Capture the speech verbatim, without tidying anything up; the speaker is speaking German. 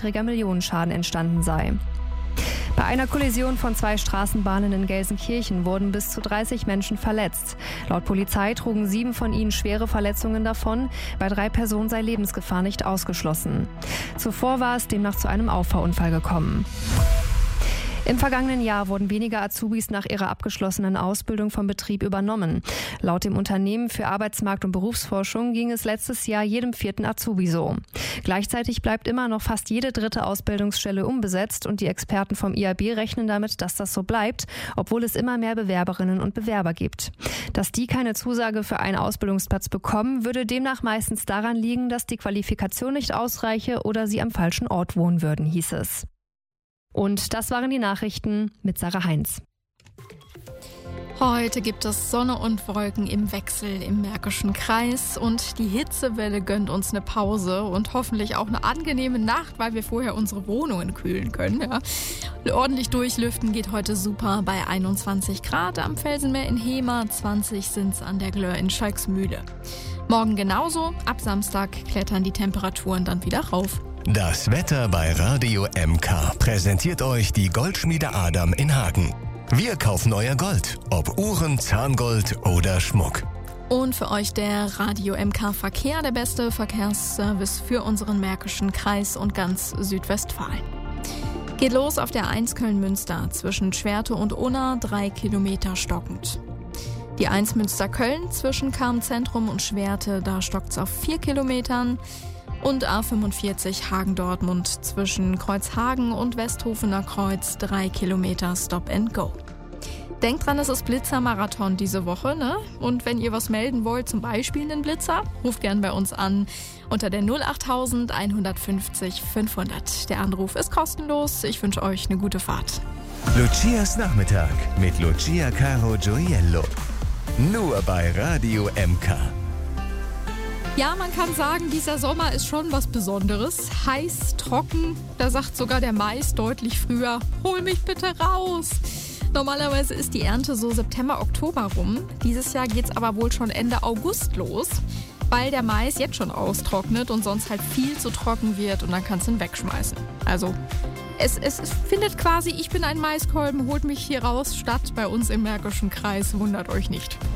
niedriger Millionenschaden entstanden sei. Bei einer Kollision von zwei Straßenbahnen in Gelsenkirchen wurden bis zu dreißig Menschen verletzt. Laut Polizei trugen sieben von ihnen schwere Verletzungen davon. Bei drei Personen sei Lebensgefahr nicht ausgeschlossen. Zuvor war es demnach zu einem Auffahrunfall gekommen. Im vergangenen Jahr wurden weniger Azubis nach ihrer abgeschlossenen Ausbildung vom Betrieb übernommen. Laut dem Unternehmen für Arbeitsmarkt- und Berufsforschung ging es letztes Jahr jedem vierten Azubi so. Gleichzeitig bleibt immer noch fast jede dritte Ausbildungsstelle unbesetzt und die Experten vom I A B rechnen damit, dass das so bleibt, obwohl es immer mehr Bewerberinnen und Bewerber gibt. Dass die keine Zusage für einen Ausbildungsplatz bekommen, würde demnach meistens daran liegen, dass die Qualifikation nicht ausreiche oder sie am falschen Ort wohnen würden, hieß es. Und das waren die Nachrichten mit Sarah Heinz. Heute gibt es Sonne und Wolken im Wechsel im Märkischen Kreis und die Hitzewelle gönnt uns eine Pause und hoffentlich auch eine angenehme Nacht, weil wir vorher unsere Wohnungen kühlen können. Ja. Ordentlich durchlüften geht heute super bei einundzwanzig Grad am Felsenmeer in Hemer, zwanzig sind es an der Glör in Schalksmühle. Morgen genauso, ab Samstag klettern die Temperaturen dann wieder rauf. Das Wetter bei Radio M K präsentiert euch die Goldschmiede Adam in Hagen. Wir kaufen euer Gold, ob Uhren, Zahngold oder Schmuck. Und für euch der Radio M K Verkehr, der beste Verkehrsservice für unseren Märkischen Kreis und ganz Südwestfalen. Geht los auf der eins Köln-Münster zwischen Schwerte und Unna, drei Kilometer stockend. Die eins Münster-Köln zwischen Cham-Zentrum und Schwerte, da stockt's auf vier Kilometern. Und A fünfundvierzig Hagen-Dortmund zwischen Kreuzhagen und Westhofener Kreuz, drei Kilometer Stop and Go. Denkt dran, es ist Blitzer-Marathon diese Woche, ne? Und wenn ihr was melden wollt, zum Beispiel einen Blitzer, ruft gern bei uns an unter der null acht null null eins fünf null fünfhundert. Der Anruf ist kostenlos. Ich wünsche euch eine gute Fahrt. Lucias Nachmittag mit Lucia Caro Gioiello. Nur bei Radio M K. Ja, man kann sagen, dieser Sommer ist schon was Besonderes. Heiß, trocken, da sagt sogar der Mais deutlich früher, hol mich bitte raus. Normalerweise ist die Ernte so September, Oktober rum. Dieses Jahr geht's aber wohl schon Ende August los, weil der Mais jetzt schon austrocknet und sonst halt viel zu trocken wird und dann kannst du ihn wegschmeißen. Also es, es, es findet quasi, ich bin ein Maiskolben, holt mich hier raus, statt bei uns im Märkischen Kreis, wundert euch nicht.